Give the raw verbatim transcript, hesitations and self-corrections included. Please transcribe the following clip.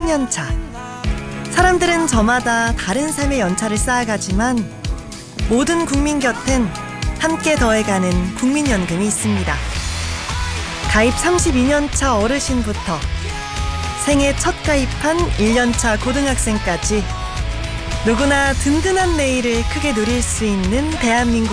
년 차. 사람들은 저마다 다른 삶의 연차를 쌓아가지만 모든 국민 곁엔 함께 더해가는 국민연금이 있습니다. 가입 삼십이 년 차 어르신부터 생애 첫 가입한 일 년 차 고등학생까지 누구나 든든한 내일을 크게 누릴 수 있는 대한민국